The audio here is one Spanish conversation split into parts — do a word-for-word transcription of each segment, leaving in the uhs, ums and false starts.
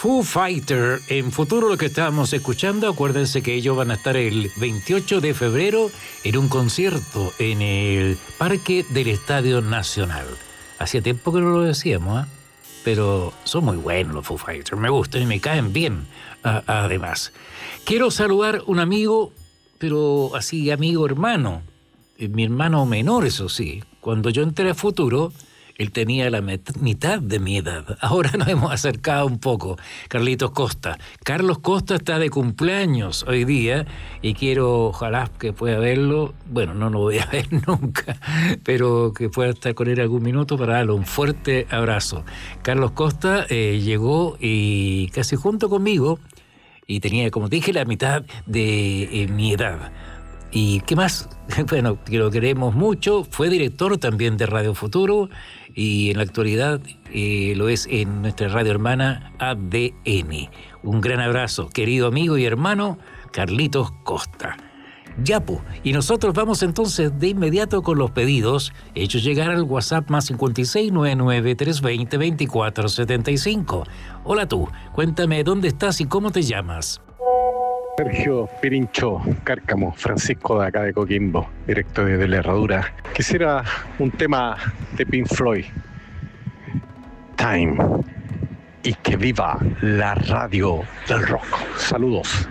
Foo Fighter, en futuro lo que estábamos escuchando, acuérdense que ellos van a estar el veintiocho de febrero en un concierto en el Parque del Estadio Nacional. Hacía tiempo que no lo decíamos, ¿eh? Pero son muy buenos los Foo Fighters, me gustan y me caen bien, a, además. Quiero saludar a un amigo, pero así amigo hermano, mi hermano menor, eso sí. Cuando yo entré a Futuro, él tenía la met- mitad de mi edad. Ahora nos hemos acercado un poco. Carlitos Costa. Carlos Costa está de cumpleaños hoy día y quiero, ojalá que pueda verlo. Bueno, no lo voy a ver nunca, pero que pueda estar con él algún minuto para darle un fuerte abrazo. Carlos Costa eh, llegó y casi junto conmigo y tenía, como te dije, la mitad de eh, mi edad. ¿Y qué más? Bueno, que lo queremos mucho. Fue director también de Radio Futuro y en la actualidad eh, lo es en nuestra radio hermana A D N. Un gran abrazo, querido amigo y hermano Carlitos Costa. Yapo, y nosotros vamos entonces de inmediato con los pedidos hechos llegar al WhatsApp más cincuenta y seis, noventa y nueve, trescientos veinte, veinticuatro setenta y cinco. Hola tú, cuéntame dónde estás y cómo te llamas. Sergio Pirincho Cárcamo, Francisco de acá de Coquimbo, directo desde la Herradura. Quisiera un tema de Pink Floyd, Time, y que viva la radio del rock. Saludos.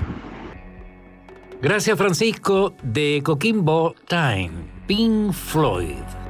Gracias, Francisco de Coquimbo. Time, Pink Floyd.